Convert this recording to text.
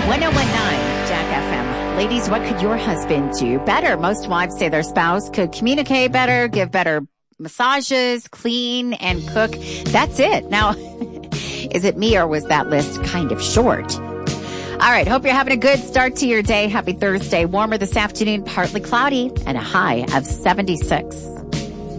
1019 Jack FM. Ladies, what could your husband do better? Most wives say their spouse could communicate better, give better massages, clean, and cook. That's it. Now, is it me or was that list kind of short? All right. Hope you're having a good start to your day. Happy Thursday. Warmer this afternoon, partly cloudy, and a high of 76.